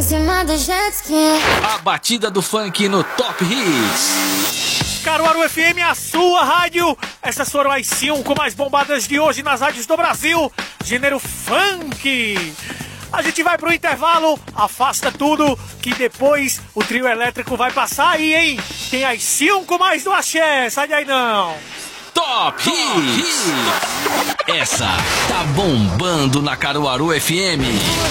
cima do jet ski. A batida do funk no Top Hits. Caruaru FM, a sua rádio. Essas foram as 5 mais bombadas de hoje nas rádios do Brasil. Gênero funk. A gente vai pro intervalo, afasta tudo, que depois o trio elétrico vai passar aí, hein? Tem as 5 mais do axé, sai daí não. Top Hits. Essa tá bombando na Caruaru FM.